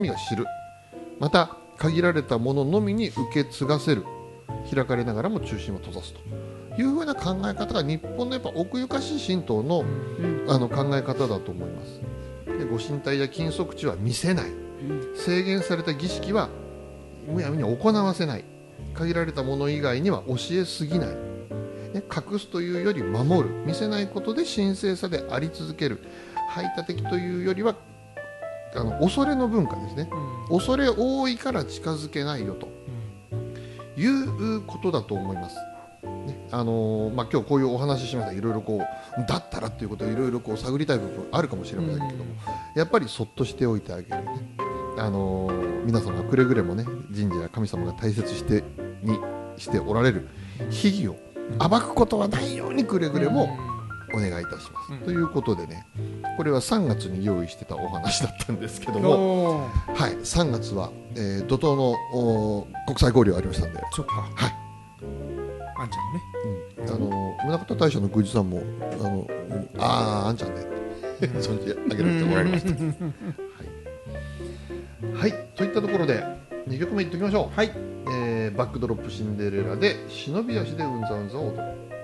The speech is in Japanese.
みが知る、また限られたもののみに受け継がせる、開かれながらも中心を閉ざすというふうな考え方が日本のやっぱ奥ゆかしい神道の、考え方だと思います。で、ご神体や禁足地は見せない、制限された儀式はむやみに行わせない、限られたもの以外には教えすぎない、ね、隠すというより守る、見せないことで神聖さであり続ける、排他的というよりは恐れの文化ですね、恐れ多いから近づけないよということだと思います、ね。今日こういうお話ししました。いろいろだったらっていうことをいろいろ探りたい部分あるかもしれませんけども、やっぱりそっとしておいてあげる、ね。皆様がくれぐれもね、神社や神様が大切にしておられる秘儀を暴くことはないようにくれぐれもお願いいたします、ということでね、これは3月に用意してたお話だったんですけども、はい、3月は、怒涛の国際交流ありましたんで、 そっか、 はい、 あんちゃんのね、 宗像大社の宮司さんもあんちゃんね存じ上げられておられましたはい、といったところで2曲目いっておきましょう。はい、バックドロップシンデレラで忍び足でうんざうんざを踊る。